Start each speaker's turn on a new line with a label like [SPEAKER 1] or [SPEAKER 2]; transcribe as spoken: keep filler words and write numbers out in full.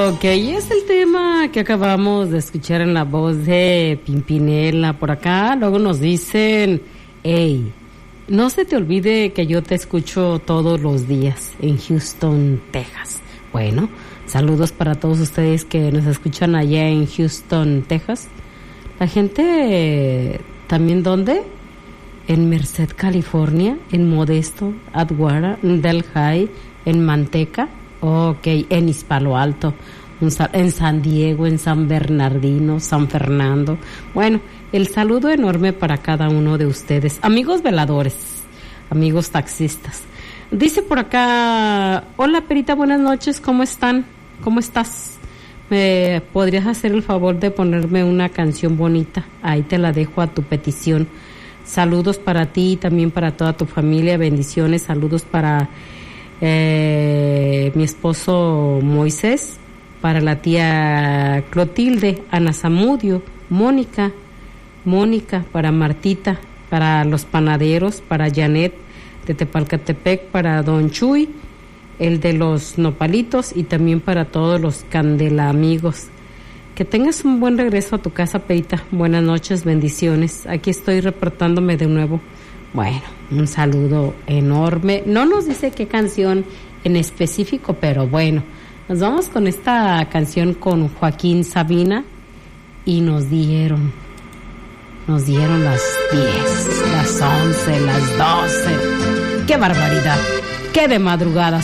[SPEAKER 1] Ok, es el tema que acabamos de escuchar en la voz de Pimpinela por acá. Luego nos dicen, hey, no se te olvide que yo te escucho todos los días en Houston, Texas. Bueno, saludos para todos ustedes que nos escuchan allá en Houston, Texas. La gente también, ¿dónde? En Merced, California, en Modesto, Adwara, en Delhi, en Manteca, ok, en Palo Alto, en San Diego, en San Bernardino, San Fernando. Bueno, el saludo enorme para cada uno de ustedes, amigos veladores, amigos taxistas. Dice por acá, hola Perita, buenas noches, ¿cómo están? ¿Cómo estás? ¿Me podrías hacer el favor de ponerme una canción bonita? Ahí te la dejo a tu petición. Saludos para ti y también para toda tu familia, bendiciones, saludos para eh, mi esposo Moisés, para la tía Clotilde, Ana Zamudio, Mónica, Mónica, para Martita, para los panaderos, para Janet de Tepalcatepec, para Don Chuy, el de los nopalitos y también para todos los Candela amigos. Que tengas un buen regreso a tu casa, Perita. Buenas noches, bendiciones. Aquí estoy reportándome de nuevo. Bueno, un saludo enorme. No nos dice qué canción en específico, pero bueno, nos vamos con esta canción con Joaquín Sabina y nos dieron, nos dieron las diez, las once, las doce. ¡Qué barbaridad! ¡Qué de madrugada!